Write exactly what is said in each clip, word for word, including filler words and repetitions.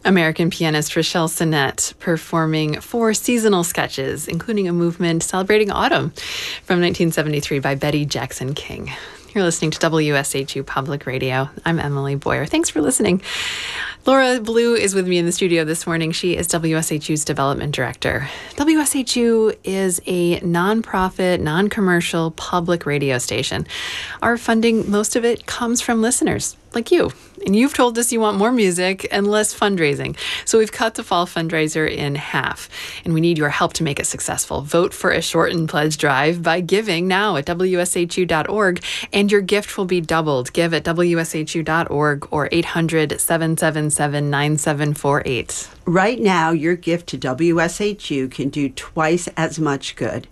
American pianist Rochelle Sinnett performing four seasonal sketches, including a movement celebrating autumn from nineteen seventy-three by Betty Jackson King. You're listening to W S H U Public Radio. I'm Emily Boyer. Thanks for listening. Laura Blue is with me in the studio this morning. She is W S H U's Development Director. W S H U is a nonprofit, non-commercial public radio station. Our funding, most of it comes from listeners like you. And you've told us you want more music and less fundraising. So we've cut the fall fundraiser in half. And we need your help to make it successful. Vote for a shortened pledge drive by giving now at W S H U dot org. And your gift will be doubled. Give at W S H U dot org or eight hundred, seven seven seven, nine seven four eight. Right now, your gift to W S H U can do twice as much good.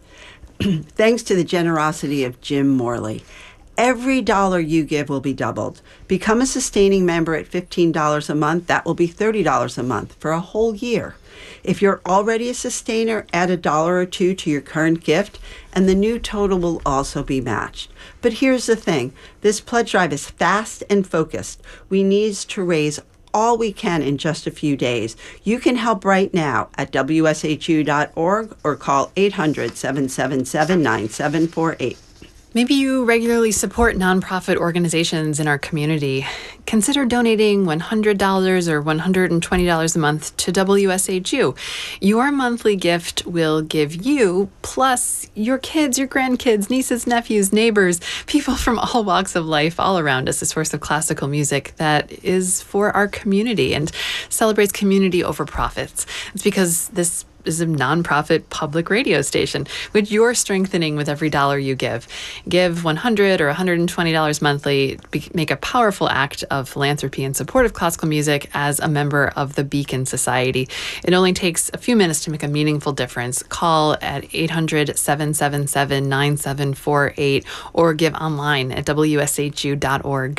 Thanks to the generosity of Jim Morley. Every dollar you give will be doubled. Become a sustaining member at fifteen dollars a month. That will be thirty dollars a month for a whole year. If you're already a sustainer, add a dollar or two to your current gift, and the new total will also be matched. But here's the thing. This pledge drive is fast and focused. We need to raise all we can in just a few days. You can help right now at W S H U dot org or call eight hundred, seven seven seven, nine seven four eight. Maybe you regularly support nonprofit organizations in our community. Consider donating one hundred dollars or one hundred twenty dollars a month to W S H U. Your monthly gift will give you, plus your kids, your grandkids, nieces, nephews, neighbors, people from all walks of life all around us, a source of classical music that is for our community and celebrates community over profits. It's because this is a nonprofit public radio station, which you're strengthening with every dollar you give. Give one hundred dollars or one hundred twenty dollars monthly. Be- make a powerful act of philanthropy in support of classical music as a member of the Beacon Society. It only takes a few minutes to make a meaningful difference. Call at eight hundred, seven seven seven, nine seven four eight or give online at W S H U dot org.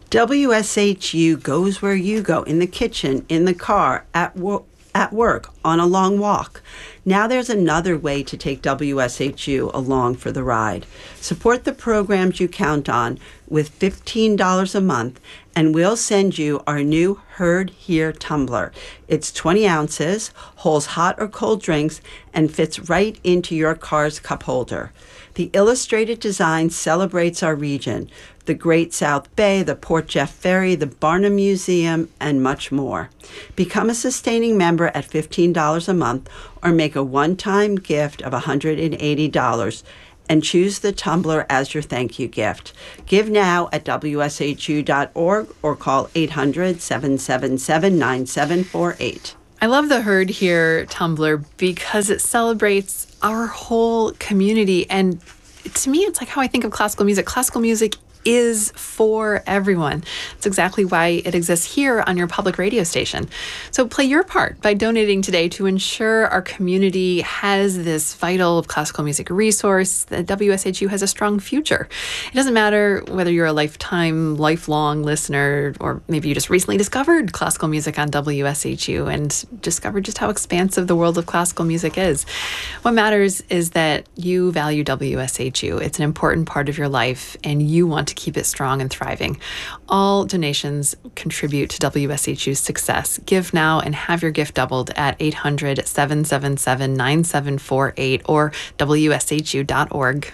W S H U goes where you go, in the kitchen, in the car, at work. At work, on a long walk. Now there's another way to take W S H U along for the ride. Support the programs you count on with fifteen dollars a month, and we'll send you our new Heard Here tumbler. It's twenty ounces, holds hot or cold drinks, and fits right into your car's cup holder. The illustrated design celebrates our region, the Great South Bay, the Port Jeff Ferry, the Barnum Museum, and much more. Become a sustaining member at fifteen dollars a month or make a one-time gift of one hundred eighty dollars and choose the tumbler as your thank you gift. Give now at W S H U dot org or call eight hundred, seven seven seven, nine seven four eight. I love the Heard Here tumbler because it celebrates our whole community. And to me, it's like how I think of classical music. Classical music is for everyone. It's exactly why it exists here on your public radio station. So play your part by donating today to ensure our community has this vital classical music resource, that W S H U has a strong future. It doesn't matter whether you're a lifetime, lifelong listener, or maybe you just recently discovered classical music on W S H U and discovered just how expansive the world of classical music is. What matters is that you value W S H U. It's an important part of your life, and you want to keep it strong and thriving. All donations contribute to W S H U's success. Give now and have your gift doubled at eight hundred, seven seven seven, nine seven four eight or W S H U dot org.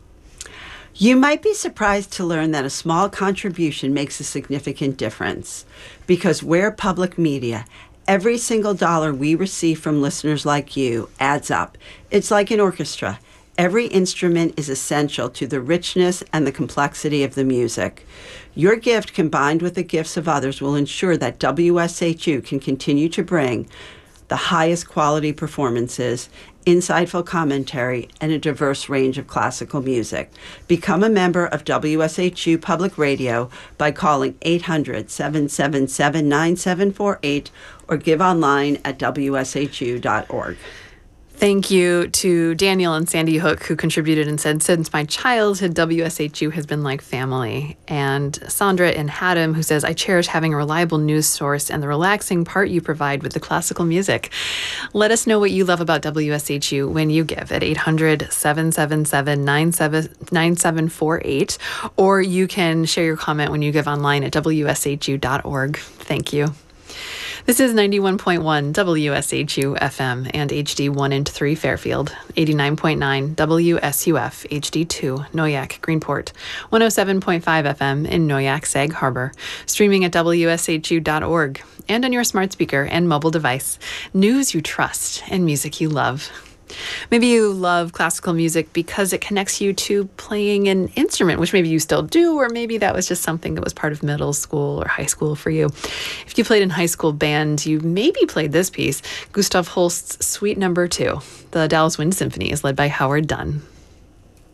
You might be surprised to learn that a small contribution makes a significant difference. Because we're public media, every single dollar we receive from listeners like you adds up. It's like an orchestra. Every instrument is essential to the richness and the complexity of the music. Your gift, combined with the gifts of others, will ensure that W S H U can continue to bring the highest quality performances, insightful commentary, and a diverse range of classical music. Become a member of W S H U Public Radio by calling eight hundred, seven seven seven, nine seven four eight or give online at W S H U dot org. Thank you to Daniel and Sandy Hook, who contributed and said, since my childhood, W S H U has been like family. And Sandra in Haddam, who says, I cherish having a reliable news source and the relaxing part you provide with the classical music. Let us know what you love about W S H U when you give at eight hundred, seven seven seven, nine seven four eight, or you can share your comment when you give online at W S H U dot org. Thank you. This is ninety-one point one W S H U F M and H D one and three Fairfield, eighty-nine point nine W S U F H D two Noyak Greenport, one oh seven point five F M in Noyak Sag Harbor, streaming at W S H U dot org and on your smart speaker and mobile device. News you trust and music you love. Maybe you love classical music because it connects you to playing an instrument, which maybe you still do, or maybe that was just something that was part of middle school or high school for you. If you played in high school band, you maybe played this piece, Gustav Holst's Suite Number Two. The Dallas Wind Symphony is led by Howard Dunn.